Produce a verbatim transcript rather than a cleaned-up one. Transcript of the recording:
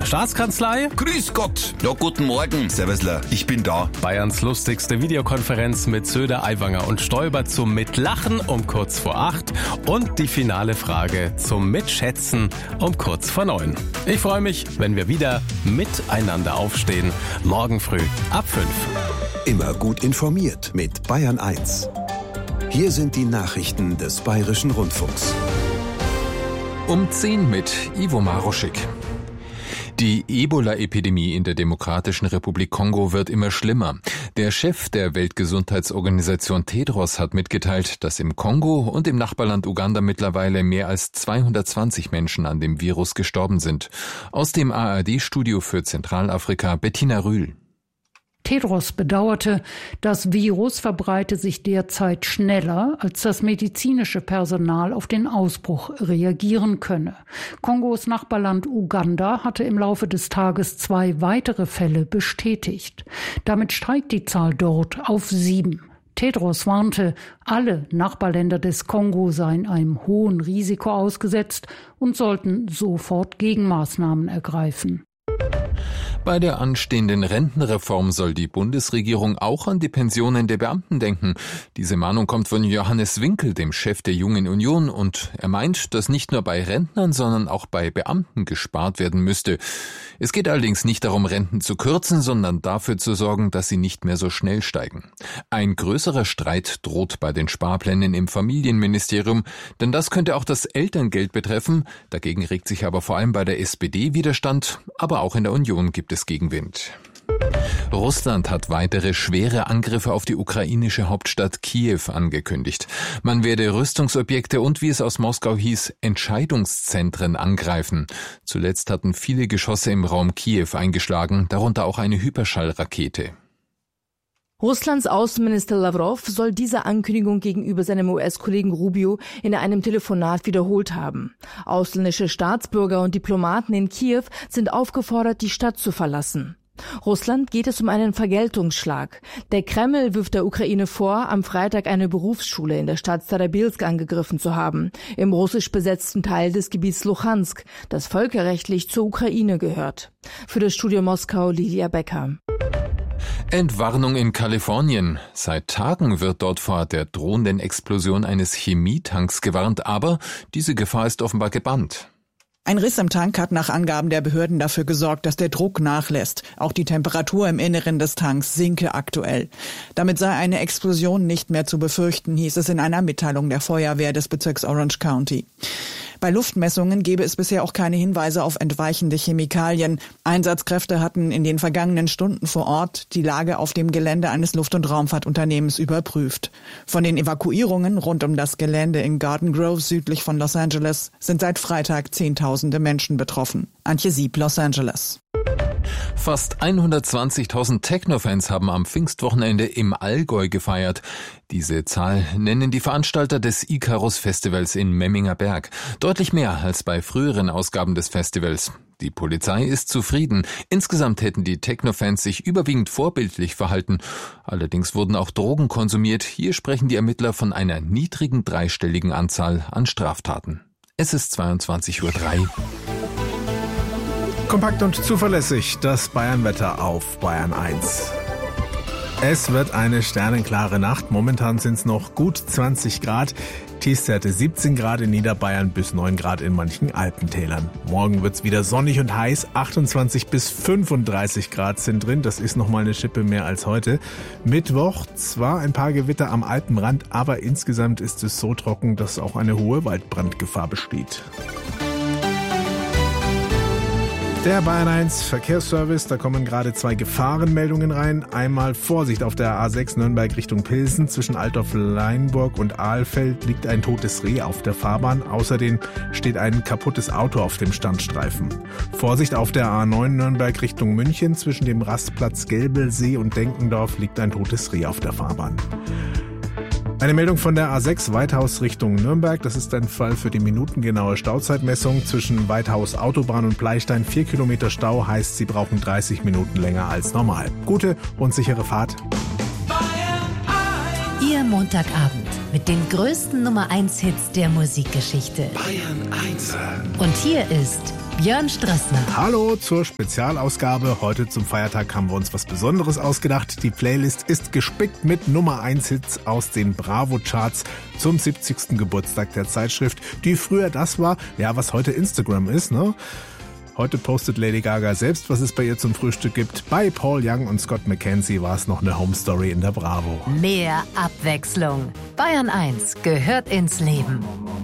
Staatskanzlei. Grüß Gott. Ja, guten Morgen. Servusler, ich bin da. Bayerns lustigste Videokonferenz mit Söder, Aiwanger und Stoiber zum Mitlachen um kurz vor acht und die finale Frage zum Mitschätzen um kurz vor neun. Ich freue mich, wenn wir wieder miteinander aufstehen. Morgen früh ab fünf. Immer gut informiert mit Bayern eins. Hier sind die Nachrichten des Bayerischen Rundfunks. Um zehn mit Ivo Maroschik. Die Ebola-Epidemie in der Demokratischen Republik Kongo wird immer schlimmer. Der Chef der Weltgesundheitsorganisation Tedros hat mitgeteilt, dass im Kongo und im Nachbarland Uganda mittlerweile mehr als zweihundertzwanzig Menschen an dem Virus gestorben sind. Aus dem A R D-Studio für Zentralafrika Bettina Rühl. Tedros bedauerte, das Virus verbreite sich derzeit schneller, als das medizinische Personal auf den Ausbruch reagieren könne. Kongos Nachbarland Uganda hatte im Laufe des Tages zwei weitere Fälle bestätigt. Damit steigt die Zahl dort auf sieben. Tedros warnte, alle Nachbarländer des Kongo seien einem hohen Risiko ausgesetzt und sollten sofort Gegenmaßnahmen ergreifen. Bei der anstehenden Rentenreform soll die Bundesregierung auch an die Pensionen der Beamten denken. Diese Mahnung kommt von Johannes Winkel, dem Chef der Jungen Union, und er meint, dass nicht nur bei Rentnern, sondern auch bei Beamten gespart werden müsste. Es geht allerdings nicht darum, Renten zu kürzen, sondern dafür zu sorgen, dass sie nicht mehr so schnell steigen. Ein größerer Streit droht bei den Sparplänen im Familienministerium, denn das könnte auch das Elterngeld betreffen. Dagegen regt sich aber vor allem bei der S P D Widerstand, aber auch in der Union gibt es Gegenwind. Russland hat weitere schwere Angriffe auf die ukrainische Hauptstadt Kiew angekündigt. Man werde Rüstungsobjekte und, wie es aus Moskau hieß, Entscheidungszentren angreifen. Zuletzt hatten viele Geschosse im Raum Kiew eingeschlagen, darunter auch eine Hyperschallrakete. Russlands Außenminister Lavrov soll diese Ankündigung gegenüber seinem U S-Kollegen Rubio in einem Telefonat wiederholt haben. Ausländische Staatsbürger und Diplomaten in Kiew sind aufgefordert, die Stadt zu verlassen. Russland geht es um einen Vergeltungsschlag. Der Kreml wirft der Ukraine vor, am Freitag eine Berufsschule in der Stadt Starobilsk angegriffen zu haben, im russisch besetzten Teil des Gebiets Luhansk, das völkerrechtlich zur Ukraine gehört. Für das Studio Moskau Lydia Becker. Entwarnung in Kalifornien. Seit Tagen wird dort vor der drohenden Explosion eines Chemietanks gewarnt, aber diese Gefahr ist offenbar gebannt. Ein Riss im Tank hat nach Angaben der Behörden dafür gesorgt, dass der Druck nachlässt. Auch die Temperatur im Inneren des Tanks sinke aktuell. Damit sei eine Explosion nicht mehr zu befürchten, hieß es in einer Mitteilung der Feuerwehr des Bezirks Orange County. Bei Luftmessungen gebe es bisher auch keine Hinweise auf entweichende Chemikalien. Einsatzkräfte hatten in den vergangenen Stunden vor Ort die Lage auf dem Gelände eines Luft- und Raumfahrtunternehmens überprüft. Von den Evakuierungen rund um das Gelände in Garden Grove südlich von Los Angeles sind seit Freitag Zehntausende Menschen betroffen. Antje Sieb, Los Angeles. Fast hundertzwanzigtausend Techno-Fans haben am Pfingstwochenende im Allgäu gefeiert. Diese Zahl nennen die Veranstalter des Icarus-Festivals in Memminger Berg. Deutlich mehr als bei früheren Ausgaben des Festivals. Die Polizei ist zufrieden. Insgesamt hätten die Techno-Fans sich überwiegend vorbildlich verhalten. Allerdings wurden auch Drogen konsumiert. Hier sprechen die Ermittler von einer niedrigen dreistelligen Anzahl an Straftaten. Es ist zweiundzwanzig Uhr drei. Kompakt und zuverlässig das Bayernwetter auf Bayern eins. Es wird eine sternenklare Nacht. Momentan sind es noch gut zwanzig Grad. Tiefstwerte siebzehn Grad in Niederbayern bis neun Grad in manchen Alpentälern. Morgen wird es wieder sonnig und heiß. achtundzwanzig bis fünfunddreißig Grad sind drin. Das ist nochmal eine Schippe mehr als heute. Mittwoch zwar ein paar Gewitter am Alpenrand, aber insgesamt ist es so trocken, dass auch eine hohe Waldbrandgefahr besteht. Der Bayern eins Verkehrsservice, da kommen gerade zwei Gefahrenmeldungen rein. Einmal Vorsicht auf der A sechs Nürnberg Richtung Pilsen. Zwischen Altdorf-Leinburg und Ahlfeld liegt ein totes Reh auf der Fahrbahn. Außerdem steht ein kaputtes Auto auf dem Standstreifen. Vorsicht auf der A neun Nürnberg Richtung München. Zwischen dem Rastplatz Gelbelsee und Denkendorf liegt ein totes Reh auf der Fahrbahn. Eine Meldung von der A sechs Weithaus Richtung Nürnberg. Das ist ein Fall für die minutengenaue Stauzeitmessung. Zwischen Weithaus Autobahn und Bleistein vier Kilometer Stau, heißt, Sie brauchen dreißig Minuten länger als normal. Gute und sichere Fahrt. Ihr Montagabend mit den größten Nummer eins Hits der Musikgeschichte. Bayern eins. Und hier ist Björn Strössner. Hallo zur Spezialausgabe. Heute zum Feiertag haben wir uns was Besonderes ausgedacht. Die Playlist ist gespickt mit Nummer eins Hits aus den Bravo-Charts zum siebzigsten Geburtstag der Zeitschrift, die früher das war, ja, was heute Instagram ist, ne? Heute postet Lady Gaga selbst, was es bei ihr zum Frühstück gibt. Bei Paul Young und Scott McKenzie war es noch eine Home Story in der Bravo. Mehr Abwechslung. Bayern eins gehört ins Leben.